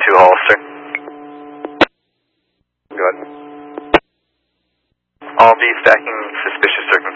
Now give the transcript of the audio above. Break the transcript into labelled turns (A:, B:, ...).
A: 2 Hollister. Good. I'll be stacking suspicious circumstances.